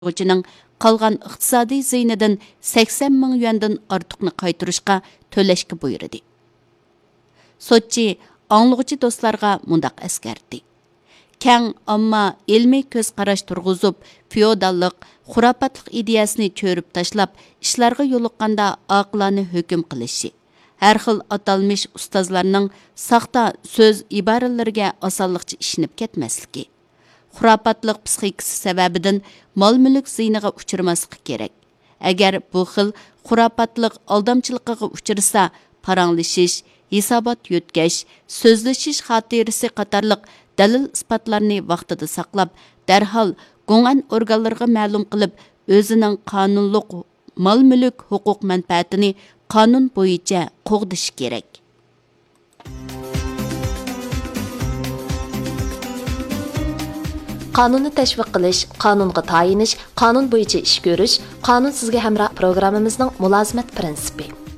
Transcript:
O'quvchining qolgan iqtisodiy ziynidan 80 ming yuandan ortiqni qaytarishga to'lashga buyurdi. Sotchi anglag'uchi do'stlarga mundaq eskartdi. Kang ammo ilmiy ko'z qarash turg'izib, feodallik, xurofotlik ideyasini cho'rib tashlab, ishlarga yo'liqqanda oqilona hukm qilishi. Har xil atalmish ustozlarning saxta so'z iboralariga osonlikcha ishinib ketmasligi. Xurofotlik psixikasi sababidan mol-mulk ziyniga uchirmaslik kerak. Agar bu xil xurofotlik aldamchilikqa uchirsa, paranglashish, hisobot yutkash, so'zlashish xotirasi qatorliq dalil isbotlarni vaqtida saqlab, darhol g'o'ngan organlarga ma'lum qilib, o'zining qonunliq mol-mulk huquq manfaatini qonun bo'yicha qo'g'dish kerak. Qonunni tashviq qilish, qonunga tayinish, qonun bo'yicha ish ko'rish, qonun sizga hamroh programmamizning mulozimat prinsipi.